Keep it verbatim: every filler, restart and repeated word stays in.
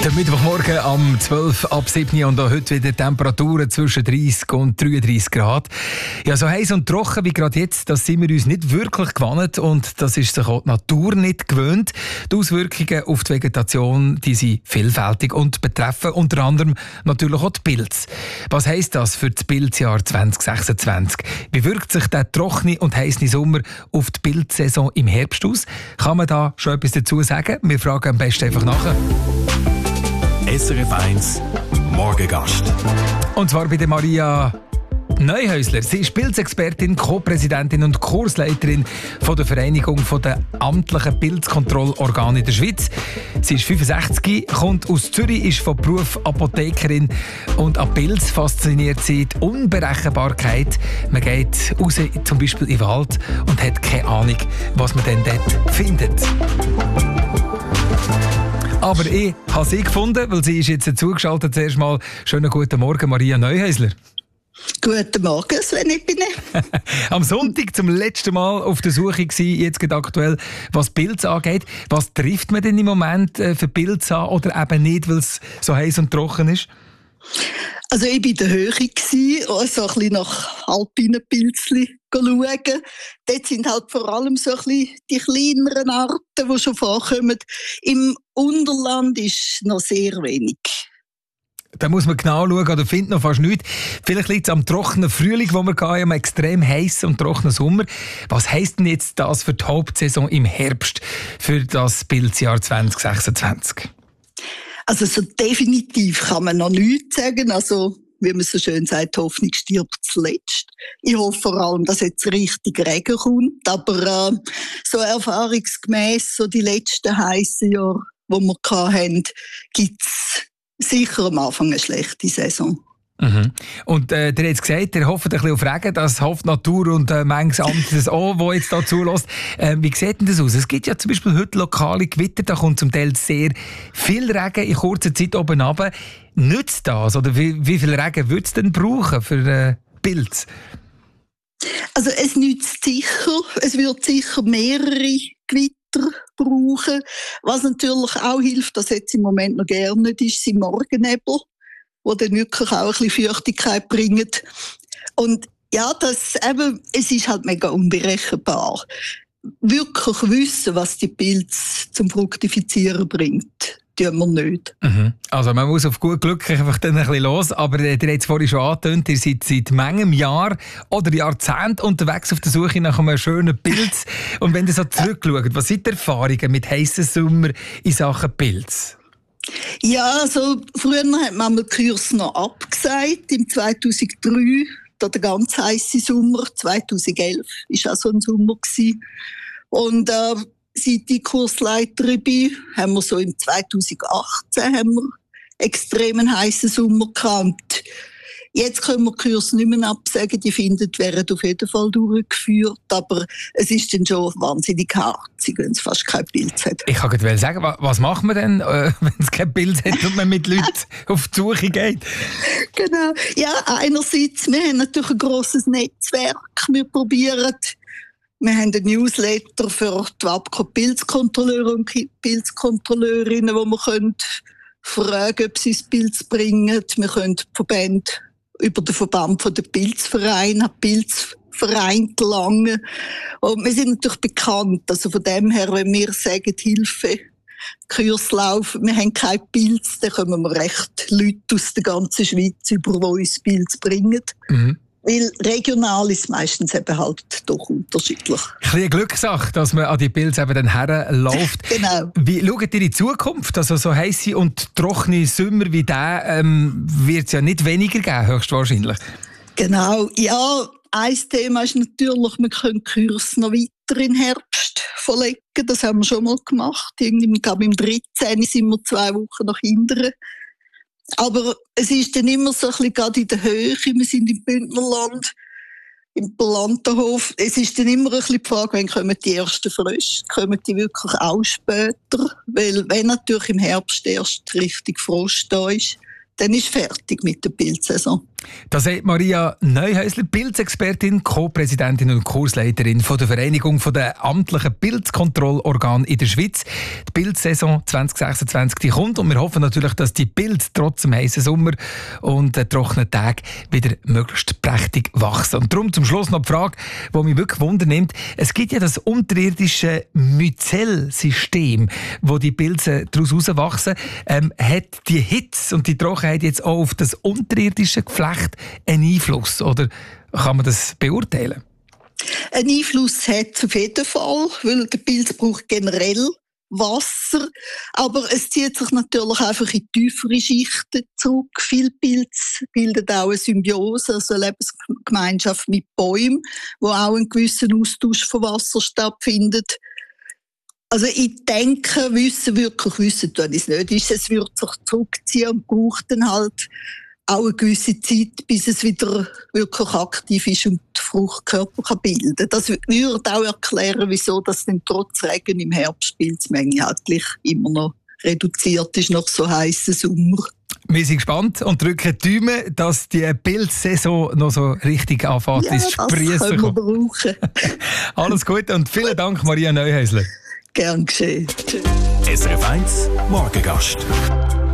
Der Mittwochmorgen am zwölf ab sieben und auch heute wieder Temperaturen zwischen dreißig und dreiunddreißig Grad. Ja, so heiß und trocken wie gerade jetzt, das sind wir uns nicht wirklich gewohnt und das ist sich auch die Natur nicht gewöhnt. Die Auswirkungen auf die Vegetation, die sind vielfältig und betreffen unter anderem natürlich auch die Pilze. Was heisst das für das Pilzjahr zwanzig sechsundzwanzig? Wie wirkt sich der trockene und heiße Sommer auf die Pilzsaison im Herbst aus? Kann man da schon etwas dazu sagen? Wir fragen am besten einfach nachher. S R F eins Morgengast. Und zwar bei der Maria Neuhäusler. Sie ist Pilzexpertin, Co-Präsidentin und Kursleiterin von der Vereinigung der amtlichen Pilzkontrollorgane in der Schweiz. Sie ist fünfundsechzig, kommt aus Zürich, ist von Beruf Apothekerin und an Pilz fasziniert sie die Unberechenbarkeit. Man geht raus, zum Beispiel in den Wald und hat keine Ahnung, was man denn dort findet. Aber ich habe sie gefunden, weil sie ist jetzt zugeschaltet. Zuerst mal schönen guten Morgen, Maria Neuhäusler. Guten Morgen, Sven, ich bin Am Sonntag zum letzten Mal auf der Suche gewesen, jetzt gerade aktuell, was Pilze angeht. Was trifft man denn im Moment für Pilze an oder eben nicht, weil es so heiß und trocken ist? Also ich war in der Höhe, und so ein bisschen nach alpinen Pilzchen schauen. Dort sind halt vor allem so ein bisschen die kleineren Arten, die schon vorkommen. Im Unterland ist noch sehr wenig. Da muss man genau schauen, oder findet noch fast nichts. Vielleicht liegt es am trockenen Frühling, wo wir gehen, am extrem heißen und trockenen Sommer. Was heisst denn jetzt das für die Hauptsaison im Herbst, für das Pilzjahr zwanzig sechsundzwanzig? Also so definitiv kann man noch nichts sagen. Also, wie man so schön sagt, die Hoffnung stirbt zuletzt. Ich hoffe vor allem, dass jetzt richtig Regen kommt. Aber äh, so erfahrungsgemäss, so die letzten heißen Jahre, die wir hatten, gibt es sicher am Anfang eine schlechte Saison. Mhm. Und äh, der hat jetzt gesagt, er hofft ein bisschen auf Regen, das hofft Natur und äh, manches anderes auch, das jetzt da zulässt. Äh, wie sieht denn das aus? Es gibt ja zum Beispiel heute lokale Gewitter, da kommt zum Teil sehr viel Regen in kurzer Zeit oben runter. Nützt das? Oder wie, wie viel Regen würde es denn brauchen für äh, Pilze? Also es nützt sicher, es wird sicher mehrere Gewitter brauchen. Was natürlich auch hilft, das jetzt im Moment noch gerne nicht ist, sind Morgennebel, die dann wirklich auch ein bisschen Feuchtigkeit bringen. Und ja, das eben, es ist halt mega unberechenbar. Wirklich wissen, was die Pilze zum Fruktifizieren bringt, tun wir nicht. Mhm. Also man muss auf gut Glück einfach dann ein bisschen los, aber ihr habt es vorhin schon angetönt, ihr seid seit manchem Jahr oder Jahrzehnt unterwegs auf der Suche nach einem schönen Pilz. Und wenn ihr so zurückschaut, was sind die Erfahrungen mit heissen Sommer in Sachen Pilz? Ja, also früher hat man den Kurs noch abgesagt, im zweitausenddrei, da der ganz heiße Sommer, zweitausendelf war auch so ein Sommer gewesen. Und äh, seit ich Kursleiterin bin, haben wir so im zweitausendachtzehn haben wir extremen heißen Sommer gehabt. Jetzt können wir die Kurse nicht mehr absagen, die finden, werden auf jeden Fall durchgeführt, aber es ist dann schon wahnsinnig harzig, wenn es fast kein Pilz hat. Ich kann gerade sagen, was macht man denn, äh, wenn es kein Pilz hat und man mit Leuten auf die Suche geht? Genau. Ja, einerseits, wir haben natürlich ein grosses Netzwerk, wir probieren, wir haben einen Newsletter für die W A B K O-Pilzkontrolleure und Pilzkontrolleurinnen, wo wir können fragen, ob sie das Pilz bringen. Wir können die Verbände über den Verband der Pilzvereine, Pilzverein gelangen. Und wir sind natürlich bekannt. Also von dem her, wenn wir sagen, Hilfe, Kurslauf, wir haben keinen Pilz, dann kommen wir recht Leute aus der ganzen Schweiz über, die uns Pilz bringen. Mhm. Weil regional ist meistens eben halt doch unterschiedlich. Ein bisschen Glückssache, dass man an die Pilze eben dann herläuft. Genau. Wie schaut ihr in die Zukunft? Also so heisse und trockene Sommer wie der ähm, wird es ja nicht weniger geben, höchstwahrscheinlich. Genau. Ja, ein Thema ist natürlich, wir können die Kurse noch weiter in den Herbst verlegen. Das haben wir schon mal gemacht. Irgendwie, ich glaube, im dreizehn sind wir zwei Wochen nach hinten. Aber es ist dann immer so ein bisschen gerade in der Höhe. Wir sind im Bündnerland, im Plantenhof. Es ist dann immer ein bisschen die Frage, wann kommen die ersten Frösche? Kommen die wirklich auch später? Weil wenn natürlich im Herbst erst richtig Frost da ist, dann ist fertig mit der Pilzsaison. Das sagt Maria Neuhäusler, Pilzexpertin, Co-Präsidentin und Kursleiterin von der Vereinigung der amtlichen Pilzkontrollorgane in der Schweiz. Die Pilzsaison zwanzig sechsundzwanzig die kommt und wir hoffen natürlich, dass die Pilze trotz dem heißen Sommer und den trockenen Tagen wieder möglichst prächtig wachsen. Und darum zum Schluss noch die Frage, die mich wirklich wundernimmt. Es gibt ja das unterirdische Myzel-System, wo die Pilze daraus herauswachsen. Ähm, hat die Hitze und die Trockenheit jetzt auch auf das unterirdische Geflecht einen Einfluss, oder kann man das beurteilen? Ein Einfluss hat es auf jeden Fall, weil der Pilz braucht generell Wasser, aber es zieht sich natürlich einfach in tiefere Schichten zurück. Viele Pilze bilden auch eine Symbiose, also eine Lebensgemeinschaft mit Bäumen, wo auch ein gewisser Austausch von Wasser stattfindet. Also ich denke, wissen, wirklich wissen, tun es nicht. Es wird sich zurückziehen und braucht dann halt auch eine gewisse Zeit, bis es wieder wirklich aktiv ist und die Fruchtkörper kann bilden kann. Das würde auch erklären, wieso das dann trotz Regen im Herbst die Pilzmenge halt immer noch reduziert ist nach so heißen Sommer. Wir sind gespannt und drücken die Daumen, dass die Pilzsaison noch so richtig anfängt. Ja, das können wir brauchen. Alles Gute und vielen Dank, Maria Neuhäusler. Gern geschehen. S R F eins Morgengast.